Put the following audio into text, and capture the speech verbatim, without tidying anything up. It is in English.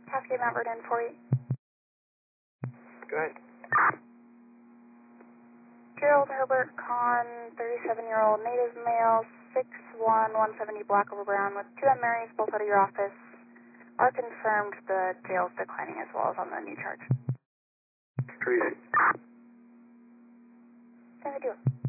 Cascade Mount Vernon for you. Go ahead. Gerald Herbert Kahn, thirty-seven-year-old native male, six one, one seventy black over brown with two M Marys, both out of your office. Are confirmed the jail's declining as well as on the new charge. Treated. How do you do?